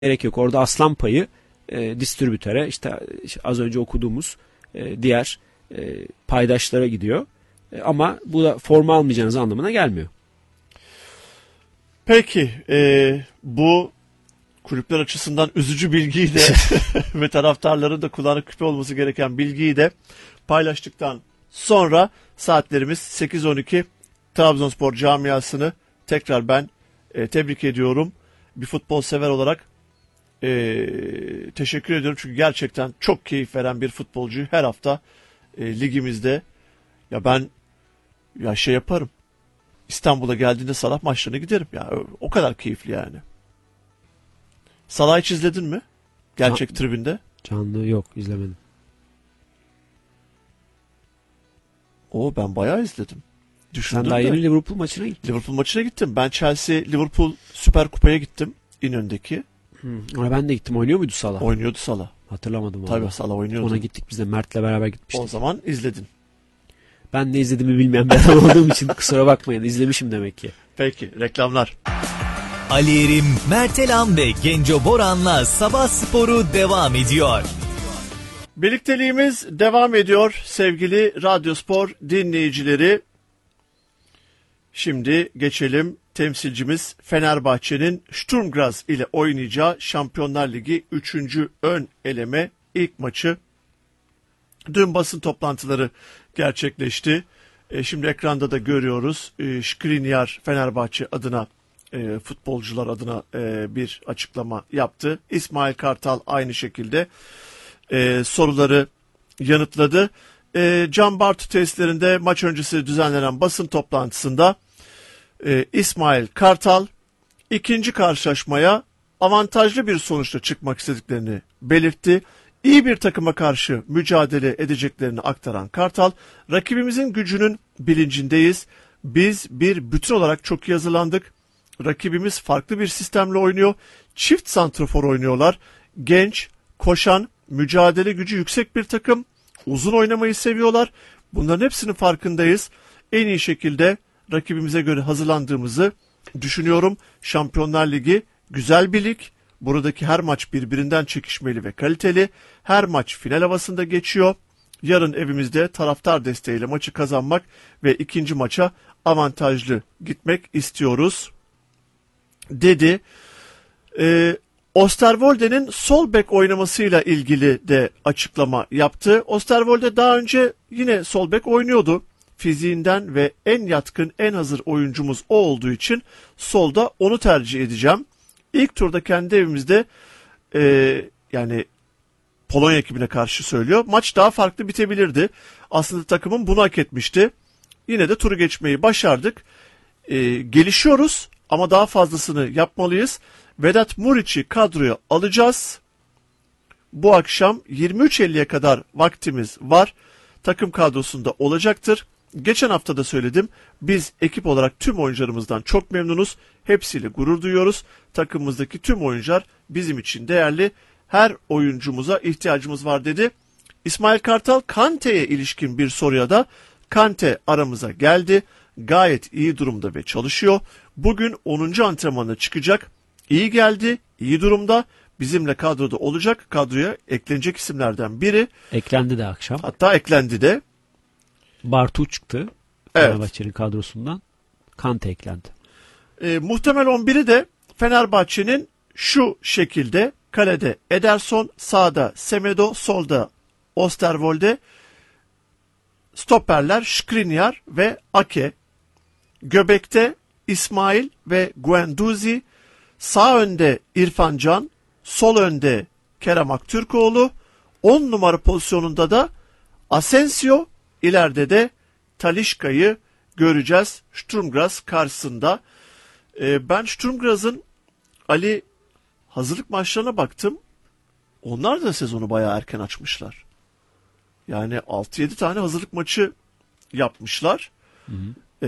gerek yok. Orada aslan payı distribütöre, işte az önce okuduğumuz diğer paydaşlara gidiyor. Ama bu da forma almayacağınız anlamına gelmiyor. Peki bu kulüpler açısından üzücü bilgiyi de ve taraftarların da kulağına küpe olması gereken bilgiyi de paylaştıktan sonra saatlerimiz 8:12. Trabzonspor camiasını tekrar ben tebrik ediyorum. Bir futbol sever olarak teşekkür ediyorum. Çünkü gerçekten çok keyif veren bir futbolcuyu her hafta ligimizde ben şey yaparım. İstanbul'a geldiğinde Salah maçlarına giderim. O kadar keyifli yani. Salah'ı hiç izledin mi? Gerçek tribünde. Canlı yok, izlemedim. Ben bayağı izledim. Sen daha yeni Liverpool maçına gittin. Liverpool maçına gittim. Ben Chelsea-Liverpool Süper Kupa'ya gittim. İnönü'ndeki. Ona ben de gittim. Oynuyor muydu Salah? Oynuyordu Salah. Hatırlamadım. Tabii Salah oynuyordu. Ona gittik biz de. Mert'le beraber gitmiştik. O zaman izledin. Ben ne izlediğimi bilmeyen bir adam olduğum için kusura bakmayın. İzlemişim demek ki. Peki, reklamlar. Ali Erim, Mert Elam ve Genco Boran'la Sabah Sporu devam ediyor. Birlikteliğimiz devam ediyor sevgili Radyospor dinleyicileri. Şimdi geçelim temsilcimiz Fenerbahçe'nin Sturm Graz ile oynayacağı Şampiyonlar Ligi 3. ön eleme ilk maçı. Dün basın toplantıları gerçekleşti. Şimdi ekranda da görüyoruz. Skriniar Fenerbahçe adına, futbolcular adına bir açıklama yaptı. İsmail Kartal aynı şekilde soruları yanıtladı. Can Bartu tesislerinde maç öncesi düzenlenen basın toplantısında İsmail Kartal ikinci karşılaşmaya avantajlı bir sonuçla çıkmak istediklerini belirtti. İyi bir takıma karşı mücadele edeceklerini aktaran Kartal, rakibimizin gücünün bilincindeyiz. Biz bir bütün olarak çok iyi hazırlandık. Rakibimiz farklı bir sistemle oynuyor. Çift santrafor oynuyorlar. Genç, koşan, mücadele gücü yüksek bir takım. Uzun oynamayı seviyorlar. Bunların hepsinin farkındayız. En iyi şekilde rakibimize göre hazırlandığımızı düşünüyorum. Şampiyonlar Ligi güzel bir lig. Buradaki her maç birbirinden çekişmeli ve kaliteli. Her maç final havasında geçiyor. Yarın evimizde taraftar desteğiyle maçı kazanmak ve ikinci maça avantajlı gitmek istiyoruz dedi. Osterwolde'nin sol bek oynamasıyla ilgili de açıklama yaptı. Osterwolde daha önce yine sol bek oynuyordu. Fiziğinden ve en yatkın, en hazır oyuncumuz o olduğu için solda onu tercih edeceğim. İlk turda kendi evimizde yani Polonya ekibine karşı söylüyor. Maç daha farklı bitebilirdi. Aslında takımın bunu hak etmişti. Yine de turu geçmeyi başardık. Gelişiyoruz ama daha fazlasını yapmalıyız. Vedat Muriç'i kadroya alacağız. Bu akşam 23.50'ye kadar vaktimiz var. Takım kadrosunda olacaktır. Geçen hafta da söyledim. Biz ekip olarak tüm oyuncularımızdan çok memnunuz. Hepsiyle gurur duyuyoruz. Takımımızdaki tüm oyuncular bizim için değerli. Her oyuncumuza ihtiyacımız var dedi. İsmail Kartal Kante'ye ilişkin bir soruya da Kante aramıza geldi. Gayet iyi durumda ve çalışıyor. Bugün 10. antrenmanına çıkacak. İyi geldi, iyi durumda. Bizimle kadroda olacak. Kadroya eklenecek isimlerden biri. Eklendi de akşam. Hatta eklendi de. Bartu çıktı. Fenerbahçe'nin kadrosundan. Kante eklendi. Muhtemel 11'i de Fenerbahçe'nin şu şekilde: kalede Ederson, sağda Semedo, solda Osterwolde, stoperler Skriniar ve Ake, göbekte İsmail ve Guendouzi, sağ önde İrfan Can, sol önde Kerem Aktürkoğlu, 10 numara pozisyonunda da Asensio, ileride de Talisca'yı göreceğiz Sturm Graz karşısında. Ben Sturm Graz'ın Ali hazırlık maçlarına baktım. Onlar da sezonu bayağı erken açmışlar. Yani 6-7 tane hazırlık maçı yapmışlar. Hı hı.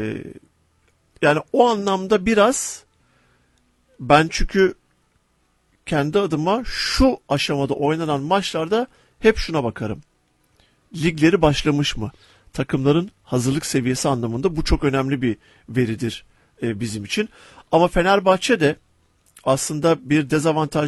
Yani o anlamda biraz ben, çünkü kendi adıma şu aşamada oynanan maçlarda hep şuna bakarım: ligleri başlamış mı? Takımların hazırlık seviyesi anlamında bu çok önemli bir veridir bizim için. Ama Fenerbahçe de aslında bir dezavantaj